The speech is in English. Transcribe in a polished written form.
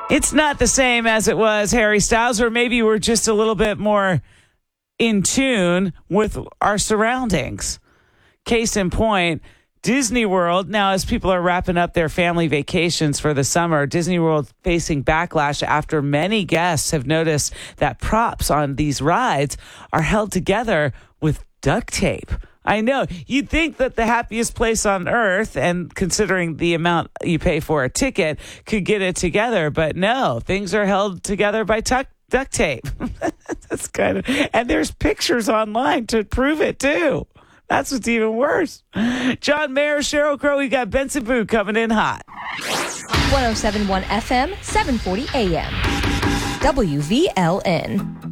It's not the same as it was, Harry Styles, or maybe we're just a little bit more in tune with our surroundings. Case in point, Disney World. Now, as people are wrapping up their family vacations for the summer, Disney World facing backlash after many guests have noticed that props on these rides are held together with duct tape. I know. You'd think that the happiest place on earth, and considering the amount you pay for a ticket, could get it together. But no, things are held together by duct tape. That's kind of, and there's pictures online to prove it too. That's what's even worse. John Mayer, Sheryl Crow, we got Benson Boo coming in hot. 107.1 FM, 740 AM. WVLN.